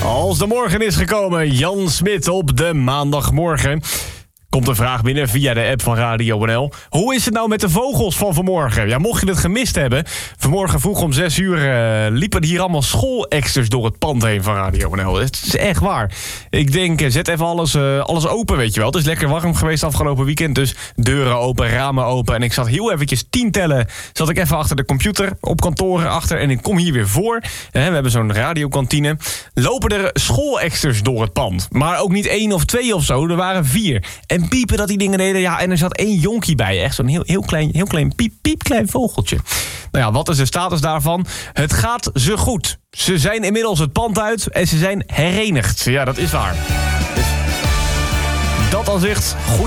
Als de morgen is gekomen, Jan Smit op de maandagmorgen. Komt een vraag binnen via de app van Radio NL. Hoe is het nou met de vogels van vanmorgen? Ja, mocht je het gemist hebben, vanmorgen vroeg om 6 uur liepen hier allemaal schooleksters door het pand heen van Radio NL. Het is echt waar. Ik denk, zet even alles open, weet je wel. Het is lekker warm geweest afgelopen weekend, dus deuren open, ramen open. En ik zat heel eventjes 10 tellen, zat ik even achter de computer, op kantoren achter. En ik kom hier weer voor. We hebben zo'n radiokantine. Lopen er schooleksters door het pand. Maar ook niet 1 of 2 of zo, er waren 4. En piepen dat die dingen deden. Ja, en er zat 1 jonkie bij. Echt zo'n heel klein piepklein vogeltje. Nou ja, wat is de status daarvan? Het gaat ze goed. Ze zijn inmiddels het pand uit en ze zijn herenigd. Ja, dat is waar. Dus dat al zegt.